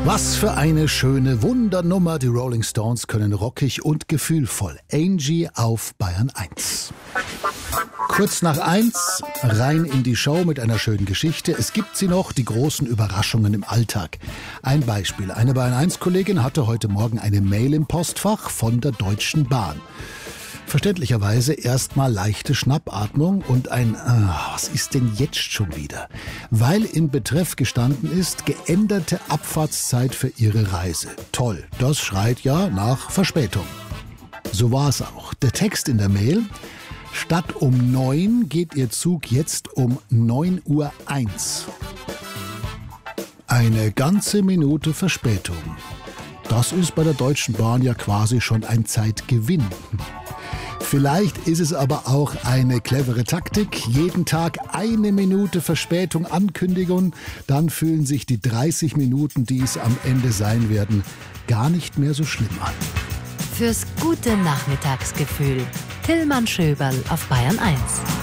Was für eine schöne Wundernummer. Die Rolling Stones können rockig und gefühlvoll. Angie auf Bayern 1. Kurz nach 1, rein in die Show mit einer schönen Geschichte. Es gibt sie noch, die großen Überraschungen im Alltag. Ein Beispiel. Eine Bayern 1-Kollegin hatte heute Morgen eine Mail im Postfach von der Deutschen Bahn. Verständlicherweise erstmal leichte Schnappatmung und ein was ist denn jetzt schon wieder? Weil im Betreff gestanden ist, geänderte Abfahrtszeit für ihre Reise. Toll, das schreit ja nach Verspätung. So war es auch. Der Text in der Mail: Statt um 9 geht Ihr Zug jetzt um 9:01 Uhr. Eine ganze Minute Verspätung. Das ist bei der Deutschen Bahn ja quasi schon ein Zeitgewinn. Vielleicht ist es aber auch eine clevere Taktik. Jeden Tag 1 Minute Verspätung Ankündigung. Dann fühlen sich die 30 Minuten, die es am Ende sein werden, gar nicht mehr so schlimm an. Fürs gute Nachmittagsgefühl. Tillmann Schöberl auf Bayern 1.